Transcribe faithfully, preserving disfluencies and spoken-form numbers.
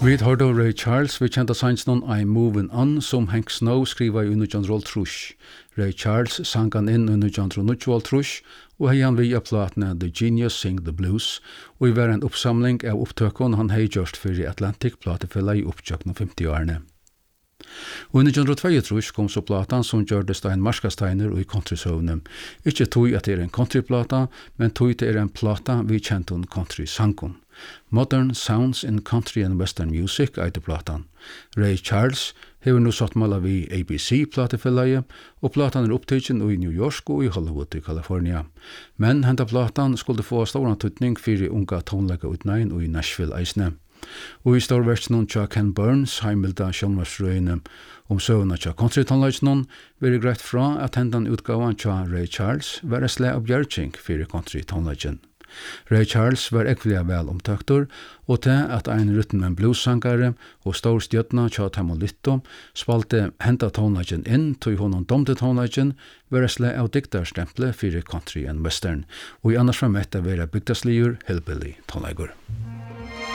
Vi hørte Ray Charles, vi kjente sanns noen I'm Moving On, som Hank Snow skriva i nittonhundrað trusch. Ray Charles sang han inn i nittonhundrað trusch, og hei han via platene The Genius Sing the Blues, og i var en oppsamling av opptøkken han hei gjørst fyrir Atlantic platefella i opptøkken femti-årene. Og i nittonhundrað trusch kom så platan som gjørde Stein Marskasteiner og i countrysøvnen. Ikke tog at det er en countryplata, men tog det er en plata vi kjente en country-sankon. Modern Sounds in Country and Western Music eiter platan. Ray Charles hever nu satt mala vi A B C platefellage, og platan er opptidgen i New York og i Hollywood i California. Men henta platan skulle få stor antydning fyrir unga tonlega utnein og i Nashville eisne. Og i storverksjonen tja Ken Burns heimilda sjónvarsrøyene om søvna tja country-tonlegsjonen vil greit fra at hendan utgavan tja Ray Charles var et slag av bjergjeng fyrir country-tonleggen. Ray Charles var ekvelig vel omtaktor, og til at ein rytmen en blues-sangare og stor stjøtna tja Tamolito spalte henta tonleggen inn til honom domte tonleggen var et slag av diktarstemple fyrir country and western, og i annars var metta vera bygdasligur hillbilly tonleggur.